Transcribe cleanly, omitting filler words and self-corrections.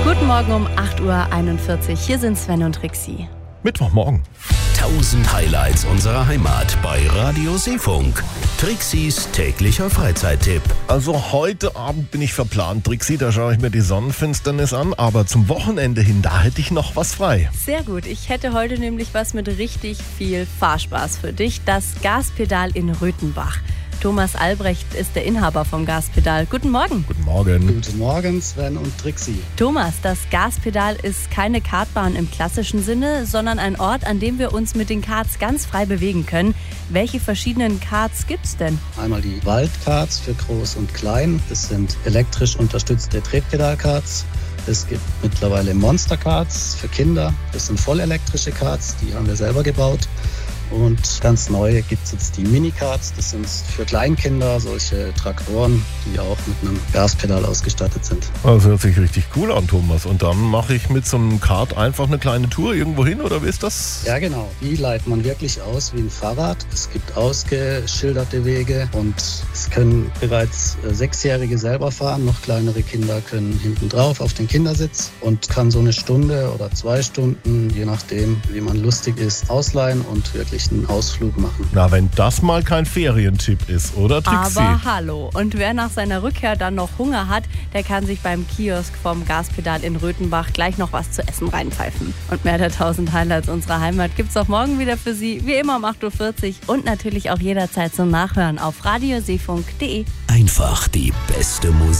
Guten Morgen um 8.41 Uhr. Hier sind Sven und Trixie. Mittwochmorgen. 1000 Highlights unserer Heimat bei Radio Seefunk. Trixis täglicher Freizeittipp. Also heute Abend bin ich verplant, Trixie, da schaue ich mir die Sonnenfinsternis an, aber zum Wochenende hin, da hätte ich noch was frei. Sehr gut, ich hätte heute nämlich was mit richtig viel Fahrspaß für dich. Das Gaspedal in Röthenbach. Thomas Albrecht ist der Inhaber vom Gaspedal. Guten Morgen. Guten Morgen. Guten Morgen, Sven und Trixie. Thomas, das Gaspedal ist keine Kartbahn im klassischen Sinne, sondern ein Ort, an dem wir uns mit den Karts ganz frei bewegen können. Welche verschiedenen Karts gibt's denn? Einmal die Waldkarts für Groß und Klein. Das sind elektrisch unterstützte Tretpedalkarts. Es gibt mittlerweile Monsterkarts für Kinder. Das sind vollelektrische Karts, die haben wir selber gebaut. Und ganz neu gibt es jetzt die Minikarts, das sind für Kleinkinder solche Traktoren, die auch mit einem Gaspedal ausgestattet sind. Das hört sich richtig cool an, Thomas. Und dann mache ich mit so einem Kart einfach eine kleine Tour irgendwo hin, oder wie ist das? Ja genau, die leitet man wirklich aus wie ein Fahrrad. Es gibt ausgeschilderte Wege und es können bereits 6-Jährige selber fahren, noch kleinere Kinder können hinten drauf auf den Kindersitz und kann so eine Stunde oder 2 Stunden, je nachdem wie man lustig ist, ausleihen und wirklich einen Ausflug machen. Na, wenn das mal kein Ferientipp ist, oder Trixie? Aber hallo, und wer nach seiner Rückkehr dann noch Hunger hat, der kann sich beim Kiosk vom Gaspedal in Röthenbach gleich noch was zu essen reinpfeifen. Und mehr der 1000 Highlights unserer Heimat gibt's auch morgen wieder für Sie, wie immer um 8.40 Uhr und natürlich auch jederzeit zum Nachhören auf radioseefunk.de. Einfach die beste Musik.